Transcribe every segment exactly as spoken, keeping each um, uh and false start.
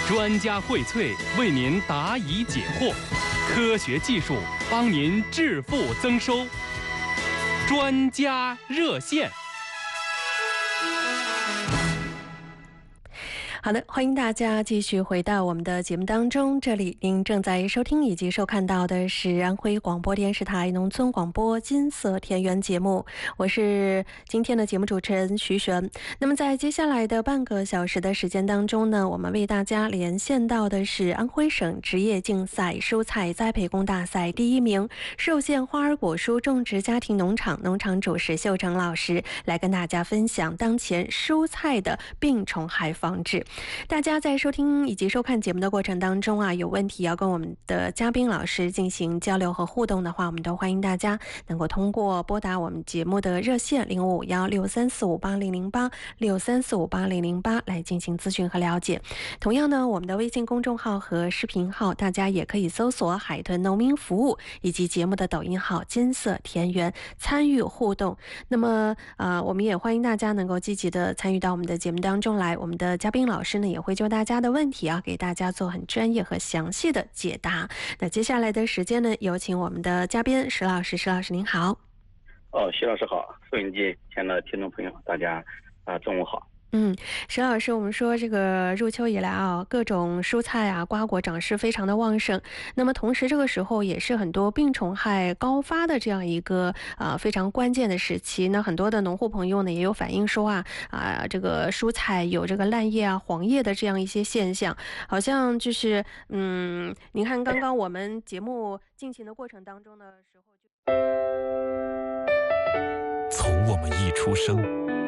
专家荟萃，为您答疑解惑，科学技术帮您致富增收。专家热线。 好的，欢迎大家继续回到我们的节目当中。这里您正在收听以及收看到的是安徽广播电视台农村广播金色田园节目，我是今天的节目主持人徐璇。那么在接下来的半个小时的时间当中呢，我们为大家连线到的是安徽省职业竞赛蔬菜栽培工大赛第一名寿县花儿果蔬种植家庭农场农场主石秀成老师，来跟大家分享当前蔬菜的病虫害防治。大家在收听以及收看节目的过程当中啊，有问题要跟我们的嘉宾老师进行交流和互动的话，我们都欢迎大家能够通过拨打我们节目的热线零五五幺六三四五八零零八六三四五八零零八来进行咨询和了解。同样呢，我们的微信公众号和视频号，大家也可以搜索海豚农民服务以及节目的抖音号金色田园参与互动。那么呃，我们也欢迎大家能够积极的参与到我们的节目当中来，我们的嘉宾老师呢也会就大家的问题啊，给大家做很专业和详细的解答。那接下来的时间呢，有请我们的嘉宾石老师。石老师您好。 哦，徐老师好，收音机前的听众朋友，大家啊、呃、中午好。 嗯，石老师，我们说这个入秋以来啊，各种蔬菜啊、瓜果长势非常的旺盛。那么同时这个时候也是很多病虫害高发的这样一个啊、呃、非常关键的时期。那很多的农户朋友呢也有反映说啊啊、呃、这个蔬菜有这个烂叶啊、黄叶的这样一些现象，好像就是嗯，您看刚刚我们节目进行的过程当中的时候就， 从我们一出生，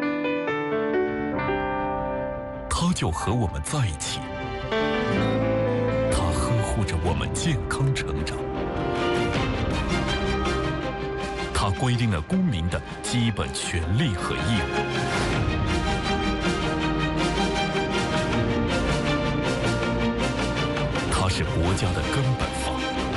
他就和我们在一起，他呵护着我们健康成长，他规定了公民的基本权利和义务。他是国家的根本法。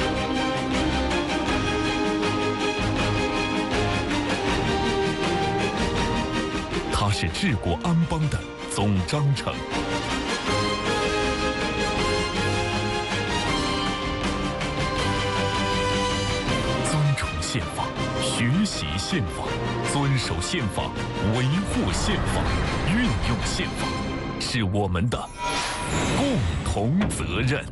他是治国安邦的总章程。尊崇宪法，学习宪法，遵守宪法，维护宪法，运用宪法，是我们的共同责任。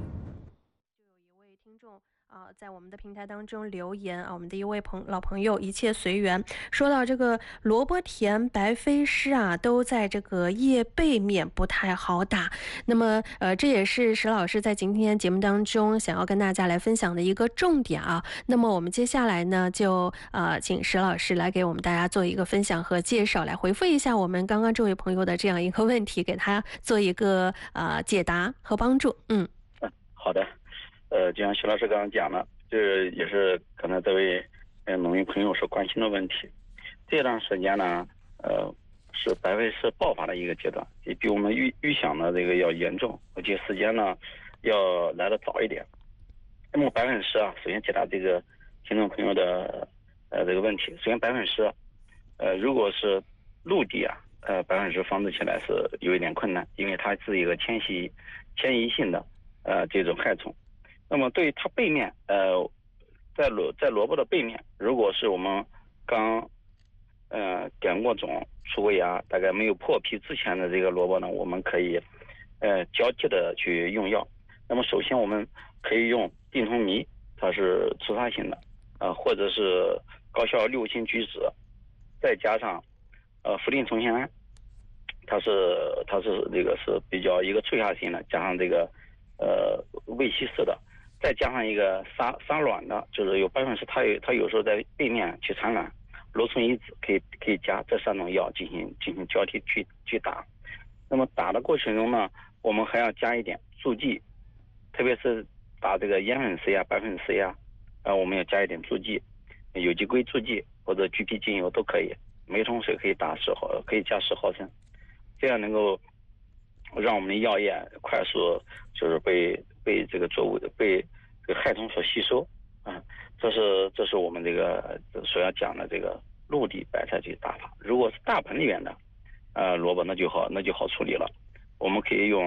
啊，在我们的平台当中留言啊，我们的一位朋老朋友一切随缘说到这个萝卜田、白飞虱啊，都在这个叶背面不太好打。那么呃，这也是石老师在今天节目当中想要跟大家来分享的一个重点啊。那么我们接下来呢，就呃请石老师来给我们大家做一个分享和介绍，来回复一下我们刚刚这位朋友的这样一个问题，给他做一个呃解答和帮助。嗯， 好的。呃，就像徐老师刚刚讲了，这也是可能这位呃农民朋友所关心的问题。这段时间呢，呃，是白飞虱爆发的一个阶段，也比我们预预想的这个要严重，而且时间呢要来得早一点。那么白粉虱啊，首先解答这个听众朋友的呃这个问题。首先，白粉虱，呃，如果是陆地啊，呃，白粉虱防治起来是有一点困难，因为它是一个迁徙迁移性的呃这种害虫。那么对于它背面，呃，在萝在萝卜的背面，如果是我们刚呃点过种、出过芽，大概没有破皮之前的这个萝卜呢，我们可以呃交替的去用药。那么首先我们可以用地虫醚，它是除杀性的，呃，或者是高效六氢菊酯，再加上呃氟定重酰胺，它是它是这个是比较一个催化性的，加上这个呃卫稀释的。再加上一个杀杀卵的，就是有白粉虱，它有它有时候在背面去产卵，螺虫乙酯可以可以加这三种药进行进行交替去去打。那么打的过程中呢，我们还要加一点助剂，特别是打这个烟粉虱呀、白粉虱呀，啊，我们要加一点助剂，有机硅助剂或者橘皮精油都可以，每桶水可以打十毫，可以加十毫升，这样能够让我们的药液快速就是被被这个作物被这个害虫所吸收啊，这是这是我们这个所要讲的这个陆地白菜这打法。如果是大盆里面的呃萝卜，那就好那就好处理了，我们可以用呃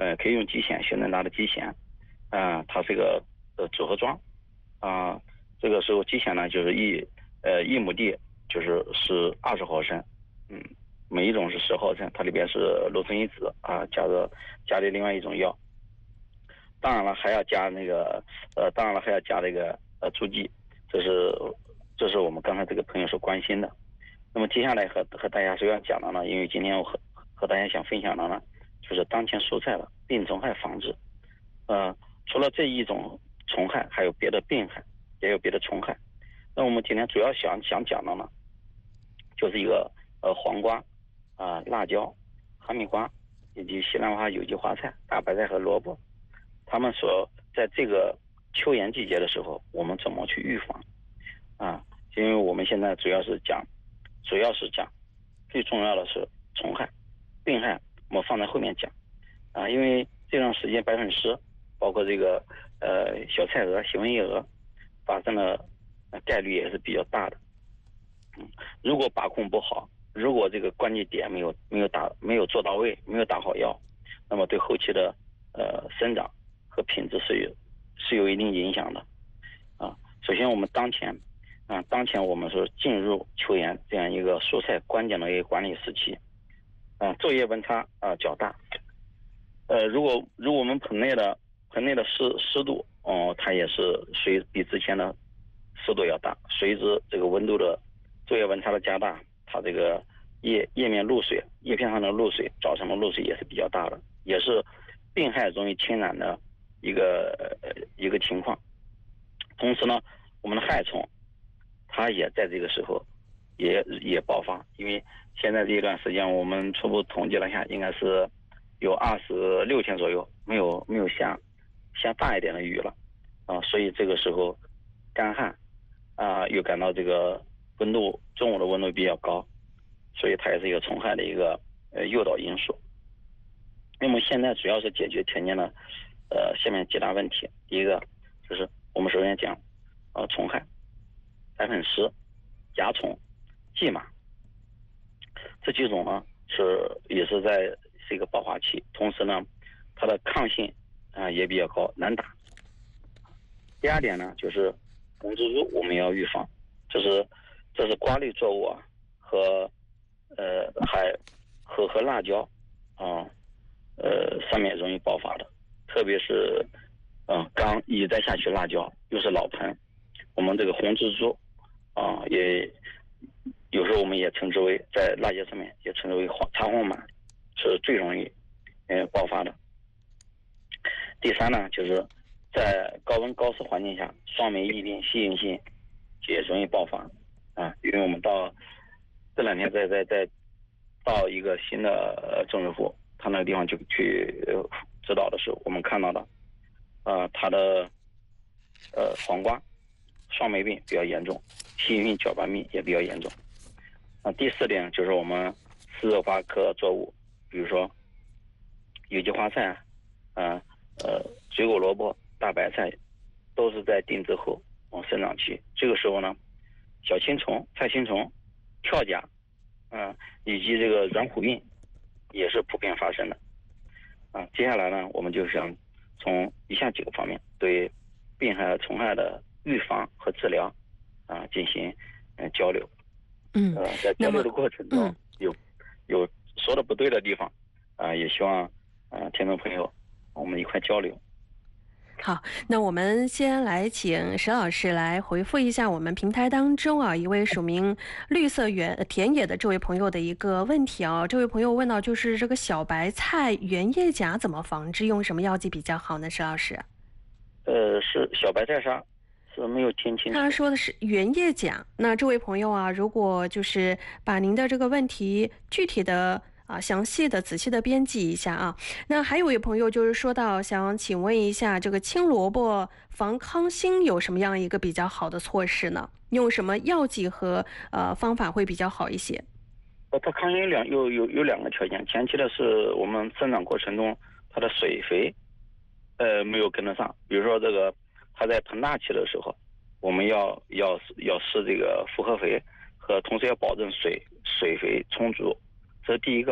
呃，可以用基硒，血能达的基硒，啊、呃，它是一个呃组合装，啊、呃，这个时候基硒呢就是一呃一亩地就是是二十毫升，嗯，每一种是十毫升，它里边是芦醇一酯啊，加的加的另外一种药，当然了还要加那个呃，当然了还要加这个呃助剂，这是这是我们刚才这个朋友所关心的。那么接下来和和大家所要讲的呢，因为今天我和和大家想分享的呢，就是当前蔬菜的病虫害防治。呃，除了这一种虫害，还有别的病害，也有别的虫害。那我们今天主要想想讲的呢，就是一个呃黄瓜啊、呃、辣椒、哈密瓜以及西兰花、有机花菜、大白菜和萝卜，他们所在这个秋炎季节的时候，我们怎么去预防啊？因为我们现在主要是讲。主要是讲，最重要的是虫害、病害，我们放在后面讲，啊，因为这段时间白粉虱，包括这个呃小菜蛾、喜瘟叶蛾发生的概率也是比较大的。嗯，如果把控不好，如果这个关键点没有没有打没有做到位，没有打好药，那么对后期的呃生长和品质是有是有一定影响的。啊，首先我们当前。啊，当前我们是进入秋炎这样一个蔬菜关键的一个管理时期，啊，昼夜温差啊较大，呃，如果如果我们盆内的盆内的湿湿度，哦、呃，它也是随比之前的湿度要大，随之这个温度的昼夜温差的加大，它这个叶叶面露水，叶片上的露水，早晨的露水也是比较大的，也是病害容易侵染的一个呃一个情况。同时呢，我们的害虫。它也在这个时候也也爆发，因为现在这一段时间我们初步统计了一下，应该是有二十六天左右没有没有下下大一点的雨了啊，所以这个时候干旱啊，又感到这个温度中午的温度比较高，所以它也是一个虫害的一个呃诱导因素。那么现在主要是解决田间的呃下面几大问题，第一个就是我们首先讲呃虫害。白粉虱、甲虫、蓟马，这几种呢是也是在是一个爆发期，同时呢，它的抗性啊、呃、也比较高，难打。第二点呢，就是红蜘蛛，我们要预防，这是这是瓜类作物啊和呃还和和辣椒啊呃上面容易爆发的，特别是嗯、呃、刚一再下去辣椒，又是老盆，我们这个红蜘蛛。啊，也有时候我们也称之为在辣椒上面也称之为黄茶黄螨，是最容易呃爆发的。第三呢，就是在高温高湿环境下，双霉异病、细菌性也容易爆发啊。因为我们到这两天在在在到一个新的种植户，他那个地方就去指导的时候，我们看到的，呃，他的呃黄瓜。双霉病比较严重，细菌性角斑病也比较严重。啊，第四点就是我们四肉花科作物，比如说有机花菜啊，呃，水果萝卜、大白菜，都是在定植后往生长期。这个时候呢，小青虫、菜青虫、跳甲，啊、呃，以及这个软骨病也是普遍发生的。啊，接下来呢，我们就想从以下几个方面对病害和虫害的预防和治疗啊进行呃交流。 嗯， 呃，在交流的过程中、嗯、有有说的不对的地方啊，也希望啊听众朋友我们一块交流。 好，那我们先来请石老师来回复一下我们平台当中啊一位署名绿色原田野的这位朋友的一个问题啊。这位朋友问到，就是这个小白菜圆叶甲怎么防治，用什么药剂比较好呢？石老师？ 呃，是小白菜啥？是没有听清楚。 他说的是圆叶甲。那这位朋友啊，如果就是把您的这个问题具体的啊，详细的、仔细的编辑一下啊。那还有一位朋友就是说到，想请问一下，这个青萝卜防糠星有什么样一个比较好的措施呢？用什么药剂和呃方法会比较好一些？ 呃，它糠星有两有有有两个条件，前期的是我们生长过程中它的水肥，呃没有跟得上。比如说这个它在盆大期的时候，我们要要要施这个复合肥，和同时要保证水水肥充足。这是第一个。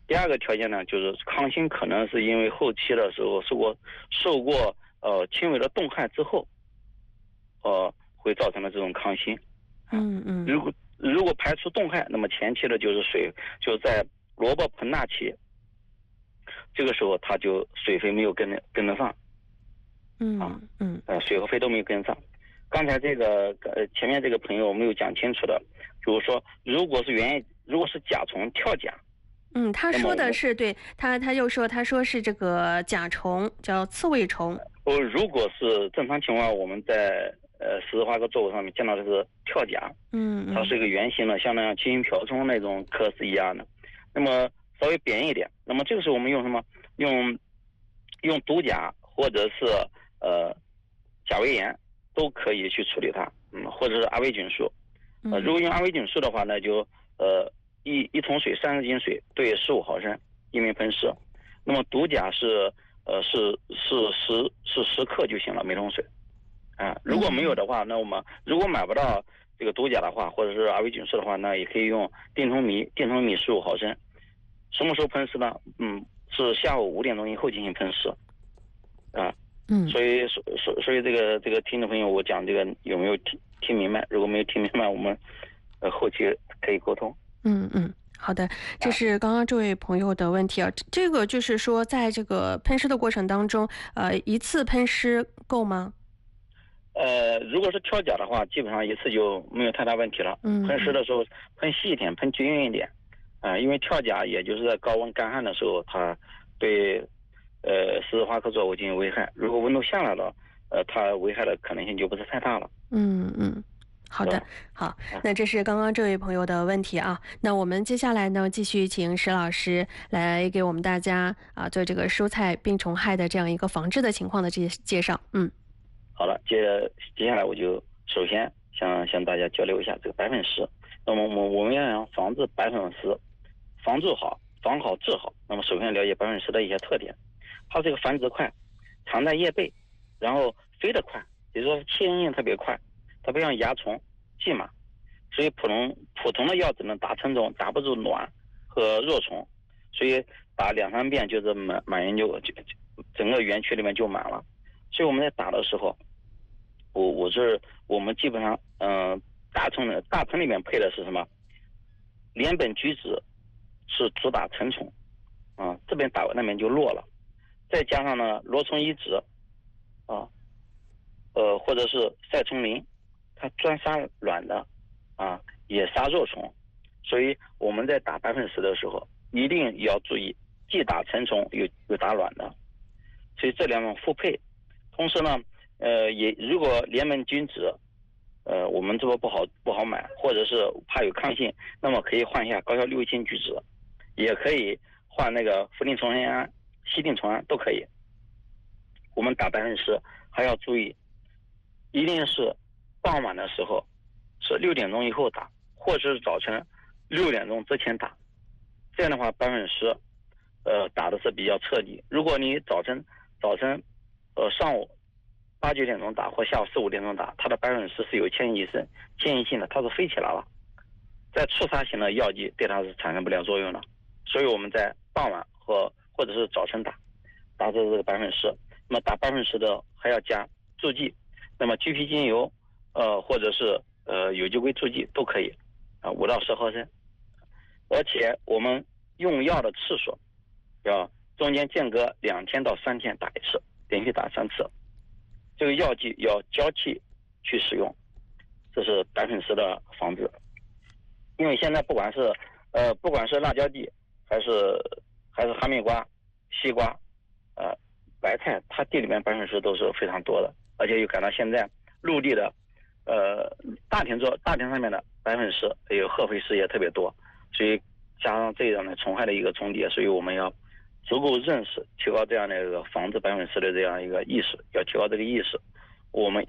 第二个条件呢，就是抗性可能是因为后期的时候受过受过呃轻微的冻害之后，呃会造成的这种抗性。 嗯嗯。 如果如果排除冻害，那么前期的就是水就在萝卜膨大期，这个时候它就水肥没有跟跟得上。 嗯啊嗯呃水和肥都没有跟上。刚才这个呃前面这个朋友没有讲清楚的，就是说如果是原如果是甲虫跳甲。 嗯，他说的是对他，他又说他说是这个甲虫叫刺猬虫。 哦，如果是正常情况，我们在呃十字花科作物上面见到的是跳甲， 嗯， 它是一个圆形的，像那样七星瓢虫那种科是一样的。那么稍微扁一点，那么这个时候我们用什么？用用毒甲或者是呃甲维盐都可以去处理它，嗯，或者是阿维菌素。呃，如果用阿维菌素的话，那就呃。一一桶水三十斤水对十五毫升一名喷施，那么毒甲是呃是是十是十克就行了每桶水，啊，如果没有的话，那我们如果买不到这个毒甲的话，或者是阿维菌素的话，那也可以用电通醚，电通醚十五毫升。什么时候喷施呢？嗯，是下午五点钟以后进行喷施，啊， 嗯， 所以所所所以这个这个听众朋友，我讲这个有没有听听明白？如果没有听明白，我们呃后期可以沟通。 嗯嗯，好的，这是刚刚这位朋友的问题啊。这个就是说，在这个喷施的过程当中，呃，一次喷施够吗？ 呃，如果是跳甲的话，基本上一次就没有太大问题了。 嗯， 喷施的时候喷细一点，喷均匀一点，啊、呃，因为跳甲也就是在高温干旱的时候，它对呃十字花科作物进行危害。如果温度下来了，呃，它危害的可能性就不是太大了。 嗯嗯。好的，好，那这是刚刚这位朋友的问题啊。那我们接下来呢，继续请石老师来给我们大家啊做这个蔬菜病虫害的这样一个防治的情况的这些介绍。嗯， 好了，接接下来我就首先向向大家交流一下这个白粉虱。那么我我们要防治白粉虱，防治好、防好治好。那么首先了解白粉虱的一些特点，它这个繁殖快，藏在叶背，然后飞得快，也就是说牵引性特别快。它不像蚜虫、蓟马，所以普通普通的药只能打成虫，打不住卵和弱虫，所以打两三遍就是满满园就就整个园区里面就满了。所以我们在打的时候，我我是我们基本上嗯、呃、大棚的大棚里面配的是什么？连苯菊酯是主打成虫，啊、呃、这边打那边就弱了，再加上呢罗虫乙酯啊呃或者是赛虫灵。它专杀卵的，啊，也杀弱虫，所以我们在打白粉虱的时候，一定要注意，既打成虫又又打卵的，所以这两种复配。同时呢，呃，也如果连苯菌酯，呃，我们这边不好不好买，或者是怕有抗性，那么可以换一下高效六氢聚酯，也可以换那个氟定重酰胺、烯定重胺都可以。我们打白粉虱还要注意，一定是傍晚的时候是六点钟以后打，或者是早晨六点钟之前打，这样的话白粉虱呃打的是比较彻底。如果你早晨早晨呃上午八九点钟打或下午四五点钟打，它的白粉虱是有迁移性迁移性的，它是飞起来了，在触杀型的药剂对它是产生不了作用的。所以我们在傍晚或或者是早晨打打这个白粉虱。那么打白粉虱的还要加助剂，那么橘皮精油呃，或者是呃有机硅助剂都可以，啊，五到十毫升，而且我们用药的次数要中间间隔两天到三天打一次，连续打三次。这个药剂要交替去使用，这是白粉虱的防治。因为现在不管是呃不管是辣椒地还是还是哈密瓜、西瓜、呃白菜，它地里面白粉虱都是非常多的，而且又赶到现在陆地的。呃，大田做大田上面的白粉虱还有褐肥虱也特别多，所以加上这样的虫害的一个重叠，所以我们要足够认识，提高这样的一个防治白粉虱的这样一个意识，要提高这个意识，我们